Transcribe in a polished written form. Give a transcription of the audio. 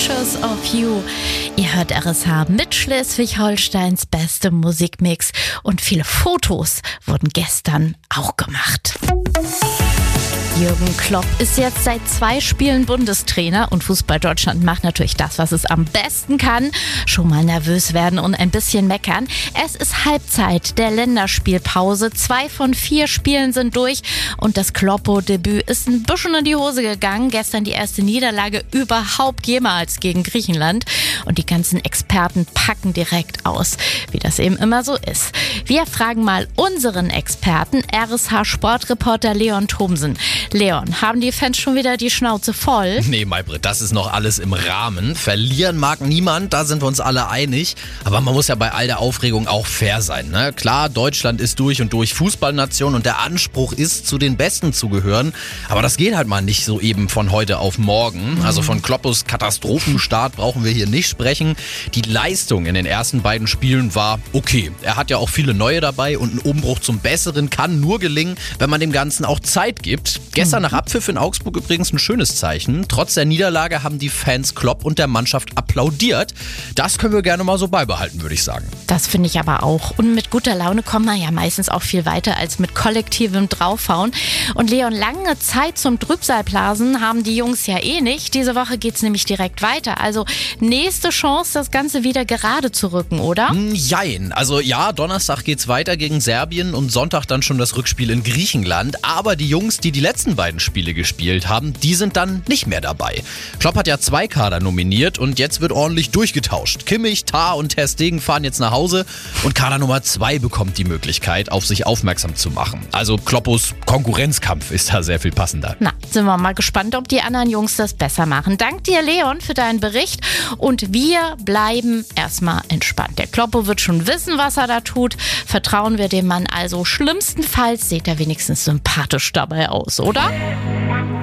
Pictures of You. Ihr hört RSH mit Schleswig-Holsteins beste Musikmix und viele Fotos wurden gestern auch gemacht. Jürgen Klopp ist jetzt seit 2 Spielen Bundestrainer und Fußball Deutschland macht natürlich das, was es am besten kann. Schon mal nervös werden und ein bisschen meckern. Es ist Halbzeit der Länderspielpause. 2 von 4 Spielen sind durch und das Kloppo-Debüt ist ein bisschen in die Hose gegangen. Gestern die erste Niederlage überhaupt jemals gegen Griechenland und die ganzen Experten packen direkt aus, wie das eben immer so ist. Wir fragen mal unseren Experten, RSH-Sportreporter Leon Thomsen. Leon, haben die Fans schon wieder die Schnauze voll? Nee, Maybrit, das ist noch alles im Rahmen. Verlieren mag niemand, da sind wir uns alle einig. Aber man muss ja bei all der Aufregung auch fair sein, ne? Klar, Deutschland ist durch und durch Fußballnation und der Anspruch ist, zu den Besten zu gehören. Aber das geht halt mal nicht so eben von heute auf morgen. Also von Kloppos Katastrophenstart brauchen wir hier nicht sprechen. Die Leistung in den ersten beiden Spielen war okay. Er hat ja auch viele neue dabei und ein Umbruch zum Besseren kann nur gelingen, wenn man dem Ganzen auch Zeit gibt. Gestern nach Abpfiff in Augsburg übrigens ein schönes Zeichen. Trotz der Niederlage haben die Fans Klopp und der Mannschaft applaudiert. Das können wir gerne mal so beibehalten, würde ich sagen. Das finde ich aber auch. Und mit guter Laune kommt man ja meistens auch viel weiter als mit kollektivem Draufhauen. Und Leon, lange Zeit zum Trübsalblasen haben die Jungs ja eh nicht. Diese Woche geht's nämlich direkt weiter. Also nächste Chance, das Ganze wieder gerade zu rücken, oder? Jein. Also ja, Donnerstag geht's weiter gegen Serbien und Sonntag dann schon das Rückspiel in Griechenland. Aber die Jungs, die letzten beiden Spiele gespielt haben, die sind dann nicht mehr dabei. Klopp hat ja 2 Kader nominiert und jetzt wird ordentlich durchgetauscht. Kimmich, Tah und Ter Stegen fahren jetzt nach Hause und Kader Nummer 2 bekommt die Möglichkeit, auf sich aufmerksam zu machen. Also Kloppos Konkurrenzkampf ist da sehr viel passender. Na, sind wir mal gespannt, ob die anderen Jungs das besser machen. Dank dir, Leon, für deinen Bericht und wir bleiben erstmal entspannt. Der Kloppo wird schon wissen, was er da tut. Vertrauen wir dem Mann also. Schlimmstenfalls sieht er wenigstens sympathisch dabei aus, oder?